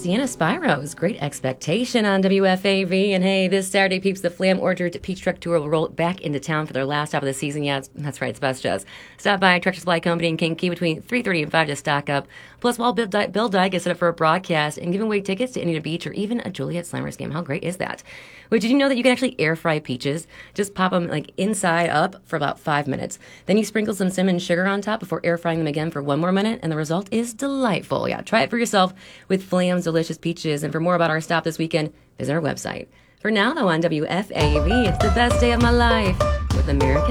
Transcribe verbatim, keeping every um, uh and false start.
Sienna Spiros. Great Expectation on W F A V. And hey, this Saturday, peeps, the Flam Orchard Peach Truck Tour will roll back into town for their last stop of the season. Yeah, that's right, it's Best Jazz. Stop by Tractor Supply Company in Kankakee between three thirty and five to stock up. Plus, while Bill, Dy- Bill Dyke is set up for a broadcast and giving away tickets to Indiana Beach or even a Joliet Slammers game. How great is that? Wait, did you know that you can actually air fry peaches? Just pop them like inside up for about five minutes. Then you sprinkle some cinnamon sugar on top before air frying them again for one more minute, and the result is delightful. Yeah, try it for yourself with Flam's delicious peaches. And for more about our stop this weekend, visit our website. For now, though, on W F A V, it's the best day of my life with American